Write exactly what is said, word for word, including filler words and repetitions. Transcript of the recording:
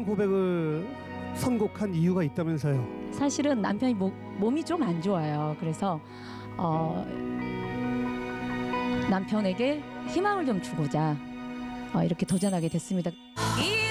이런 고백을 선곡한 이유가 있다면서요? 사실은 남편이 모, 몸이 좀 안 좋아요. 그래서 어, 남편에게 희망을 좀 주고자 어, 이렇게 도전하게 됐습니다.